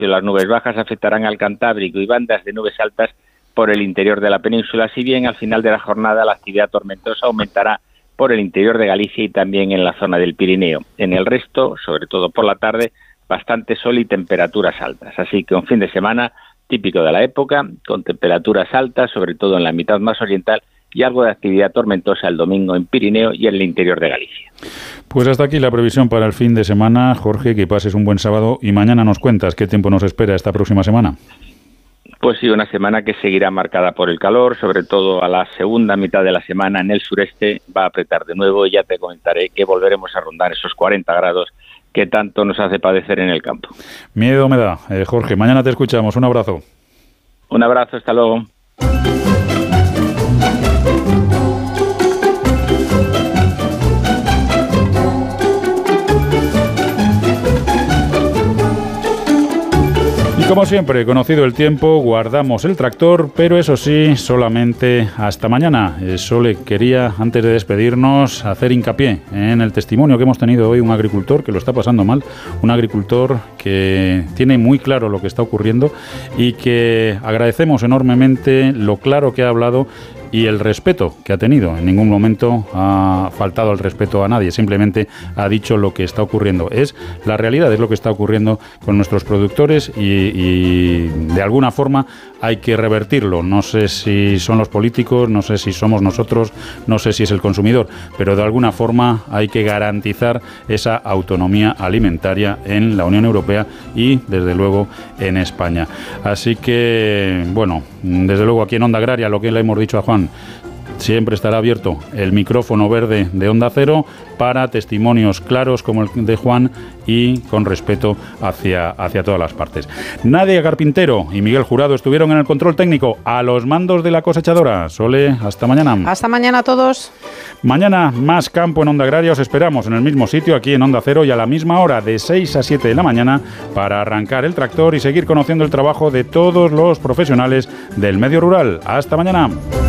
Las nubes bajas afectarán al Cantábrico y bandas de nubes altas por el interior de la península, si bien al final de la jornada la actividad tormentosa aumentará por el interior de Galicia y también en la zona del Pirineo. En el resto, sobre todo por la tarde, bastante sol y temperaturas altas. Así que un fin de semana típico de la época, con temperaturas altas, sobre todo en la mitad más oriental, y algo de actividad tormentosa el domingo en Pirineo y en el interior de Galicia. Pues hasta aquí la previsión para el fin de semana. Jorge, que pases un buen sábado y mañana nos cuentas qué tiempo nos espera esta próxima semana. Pues sí, una semana que seguirá marcada por el calor, sobre todo a la segunda mitad de la semana en el sureste va a apretar de nuevo y ya te comentaré que volveremos a rondar esos 40 grados que tanto nos hace padecer en el campo. Miedo me da. Jorge, mañana te escuchamos. Un abrazo. Un abrazo, hasta luego. Como siempre, conocido el tiempo, guardamos el tractor, pero eso sí, solamente hasta mañana. Sole quería, antes de despedirnos, hacer hincapié en el testimonio que hemos tenido hoy, un agricultor que lo está pasando mal, un agricultor que tiene muy claro lo que está ocurriendo y que agradecemos enormemente lo claro que ha hablado y el respeto que ha tenido. En ningún momento ha faltado el respeto a nadie, simplemente ha dicho lo que está ocurriendo. Es la realidad, es lo que está ocurriendo con nuestros productores y de alguna forma hay que revertirlo. No sé si son los políticos, no sé si somos nosotros, no sé si es el consumidor, pero de alguna forma hay que garantizar esa autonomía alimentaria en la Unión Europea y desde luego en España. Así que, bueno, desde luego aquí en Onda Agraria, lo que le hemos dicho a Juan, siempre estará abierto el micrófono verde de Onda Cero para testimonios claros como el de Juan y con respeto hacia todas las partes. Nadia Carpintero y Miguel Jurado estuvieron en el control técnico a los mandos de la cosechadora. Sole, hasta mañana. Hasta mañana a todos. Mañana más campo en Onda Agraria. Os esperamos en el mismo sitio, aquí en Onda Cero y a la misma hora, de 6 a 7 de la mañana, para arrancar el tractor y seguir conociendo el trabajo de todos los profesionales del medio rural. Hasta mañana.